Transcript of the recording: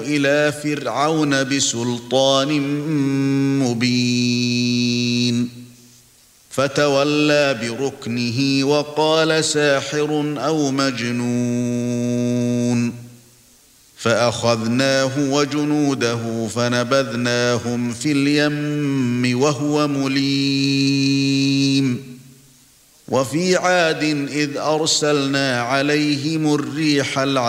إلى فرعون بسلطان مبين فتولى بركنه وقال ساحر أو مجنون فأخذناه وجنوده فنبذناهم في اليم وهو مليم وفي عاد إذ أرسلنا عليهم الريح العقيم